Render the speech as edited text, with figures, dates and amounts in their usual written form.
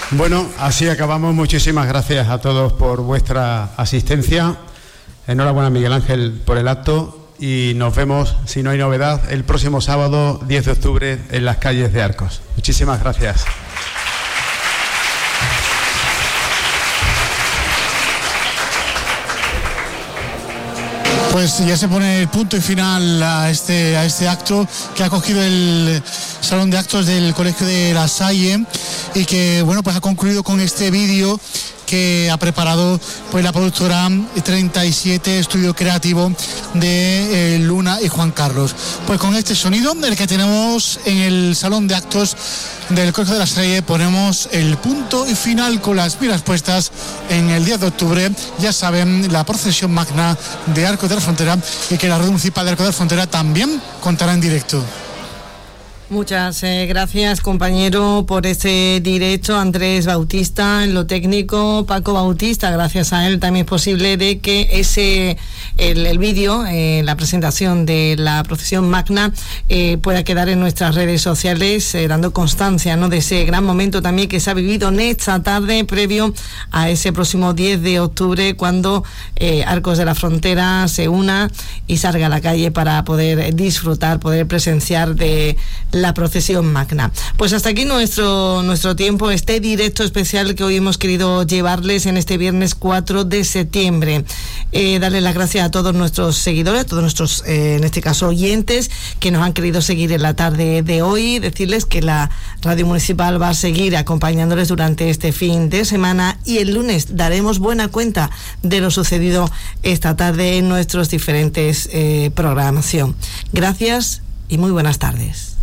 Bueno, así acabamos. Muchísimas gracias a todos por vuestra asistencia. Enhorabuena, Miguel Ángel, por el acto, y nos vemos, si no hay novedad, el próximo sábado 10 de octubre en las calles de Arcos. Muchísimas gracias. Pues ya se pone el punto y final a este acto que ha cogido el Salón de Actos del Colegio de La Salle, y que, bueno, pues ha concluido con este vídeo que ha preparado pues la productora 37 Estudio Creativo de Luna y Juan Carlos. Pues con este sonido, el que tenemos en el Salón de Actos del Colegio de La Salle, ponemos el punto y final con las miras puestas en el 10 de octubre. Ya saben, la procesión magna de Arcos de la Frontera, y que la red municipal de Arcos de la Frontera también contará en directo. Muchas gracias, compañero, por este directo. Andrés Bautista en lo técnico, Paco Bautista, gracias a él también es posible de que el vídeo, la presentación de la procesión magna pueda quedar en nuestras redes sociales, dando constancia, ¿no?, de ese gran momento también que se ha vivido en esta tarde previo a ese próximo 10 de octubre, cuando Arcos de la Frontera se una y salga a la calle para poder disfrutar, poder presenciar de la procesión magna. Pues hasta aquí nuestro tiempo, este directo especial que hoy hemos querido llevarles en este viernes 4 de septiembre. Darle las gracias a todos nuestros seguidores, a todos nuestros, en este caso, oyentes que nos han querido seguir en la tarde de hoy. Decirles que la Radio Municipal va a seguir acompañándoles durante este fin de semana, y el lunes daremos buena cuenta de lo sucedido esta tarde en nuestros diferentes programación. Gracias y muy buenas tardes.